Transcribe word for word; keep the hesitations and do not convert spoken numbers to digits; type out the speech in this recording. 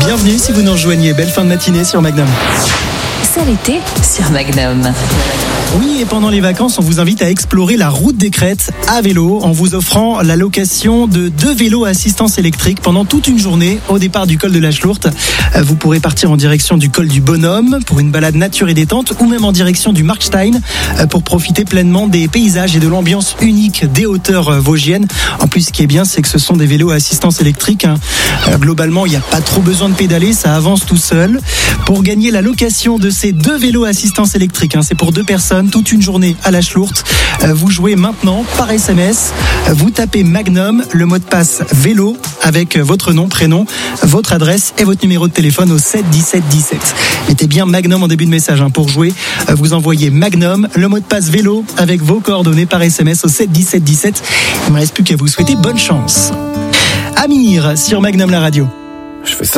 Bienvenue si vous nous rejoignez. Belle fin de matinée sur Magnum. C'est l'été sur Magnum. Oui, et pendant les vacances, on vous invite à explorer la route des crêtes à vélo en vous offrant la location de deux vélos à assistance électrique pendant toute une journée au départ du col de la Schlourte. Vous pourrez partir en direction du col du Bonhomme pour une balade nature et détente ou même en direction du Markstein pour profiter pleinement des paysages et de l'ambiance unique des hauteurs vosgiennes. En plus, ce qui est bien, c'est que ce sont des vélos à assistance électrique. Globalement, il n'y a pas trop besoin de pédaler, ça avance tout seul. Pour gagner la location de ces deux vélos à assistance électrique, c'est pour deux personnes, toute une journée à la Schlourte. Vous jouez maintenant par S M S. Vous tapez Magnum, le mot de passe vélo avec votre nom, prénom, votre adresse et votre numéro de téléphone au sept dix-sept dix-sept. Mettez bien Magnum en début de message pour jouer. Vous envoyez Magnum, le mot de passe vélo avec vos coordonnées par S M S au sept dix-sept dix-sept. Il ne me reste plus qu'à vous souhaiter bonne chance. Amir sur Magnum la radio. Je fais ça.